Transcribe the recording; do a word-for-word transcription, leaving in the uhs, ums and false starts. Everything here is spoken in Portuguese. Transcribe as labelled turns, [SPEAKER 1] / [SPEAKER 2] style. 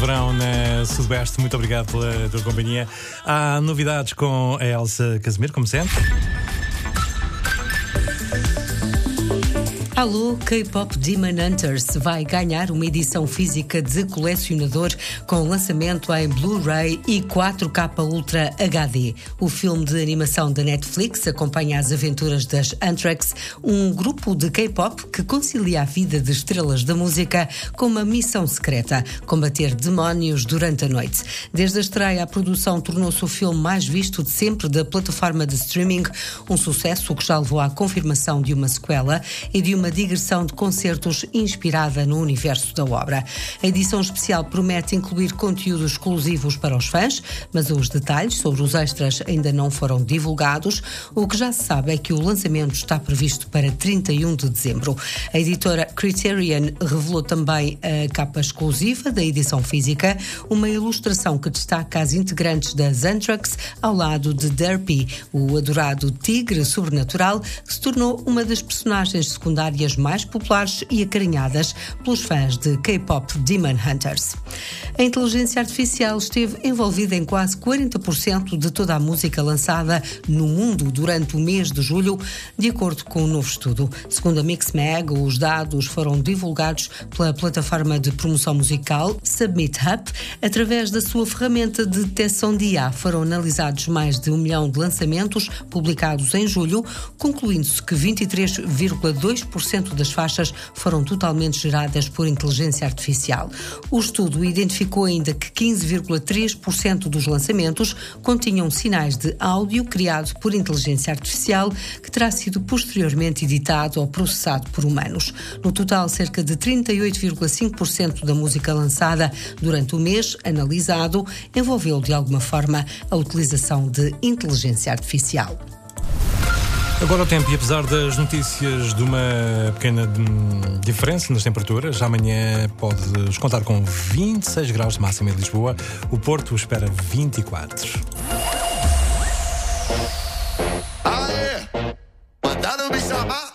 [SPEAKER 1] verão na Sudoeste. Muito obrigado pela tua companhia. Há novidades com a Elsa Casimiro, como sempre.
[SPEAKER 2] Alô, K-Pop Demon Hunters vai ganhar uma edição física de colecionador com lançamento em Blu-ray e quatro K Ultra H D. O filme de animação da Netflix acompanha as aventuras das Anthrax, um grupo de K-pop que concilia a vida de estrelas da música com uma missão secreta: combater demónios durante a noite. Desde a estreia, a produção tornou-se o filme mais visto de sempre da plataforma de streaming, um sucesso que já levou à confirmação de uma sequela e de uma digressão de concertos inspirada no universo da obra. A edição especial promete incluir conteúdos exclusivos para os fãs, mas os detalhes sobre os extras ainda não foram divulgados. O que já se sabe é que o lançamento está previsto para trinta e um de dezembro. A editora Criterion revelou também a capa exclusiva da edição física, uma ilustração que destaca as integrantes das Anthrax ao lado de Derpy, o adorado tigre sobrenatural que se tornou uma das personagens secundárias mais populares e acarinhadas pelos fãs de K-Pop Demon Hunters. A inteligência artificial esteve envolvida em quase quarenta por cento de toda a música lançada no mundo durante o mês de julho, de acordo com um novo estudo. Segundo a Mixmag, os dados foram divulgados pela plataforma de promoção musical Submit Hub. Através da sua ferramenta de detecção de I A, foram analisados mais de um milhão de lançamentos publicados em julho, concluindo-se que vinte e três vírgula dois por cento das faixas foram totalmente geradas por inteligência artificial. O estudo identificou ainda que quinze vírgula três por cento dos lançamentos continham sinais de áudio criado por inteligência artificial que terá sido posteriormente editado ou processado por humanos. No total, cerca de trinta e oito vírgula cinco por cento da música lançada durante o mês analisado envolveu de alguma forma a utilização de inteligência artificial.
[SPEAKER 1] Agora o tempo, e apesar das notícias de uma pequena diferença nas temperaturas, amanhã podes contar com vinte e seis graus de máxima em Lisboa, o Porto espera vinte e quatro.